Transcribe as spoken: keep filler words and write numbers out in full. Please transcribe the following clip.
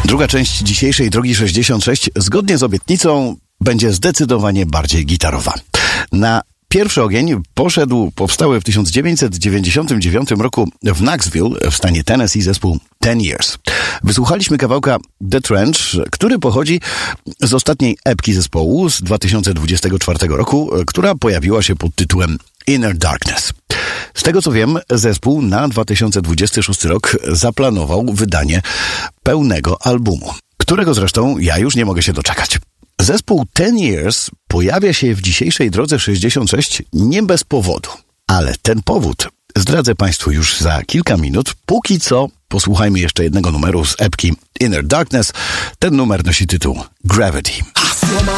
Druga część dzisiejszej Drogi sześćdziesiąt sześć, zgodnie z obietnicą, będzie zdecydowanie bardziej gitarowa. Na pierwszy ogień poszedł powstały w tysiąc dziewięćset dziewięćdziesiątym dziewiątym roku w Knoxville w stanie Tennessee zespół Ten Years. Wysłuchaliśmy kawałka The Trench, który pochodzi z ostatniej epki zespołu z dwa tysiące dwudziestego czwartego roku, która pojawiła się pod tytułem Inner Darkness. Z tego co wiem, zespół na dwa tysiące dwudziesty szósty rok zaplanował wydanie pełnego albumu, którego zresztą ja już nie mogę się doczekać. Zespół Ten Years pojawia się w dzisiejszej Drodze sześćdziesiąt sześć nie bez powodu, ale ten powód zdradzę Państwu już za kilka minut. Póki co posłuchajmy jeszcze jednego numeru z epki Inner Darkness. Ten numer nosi tytuł Gravity.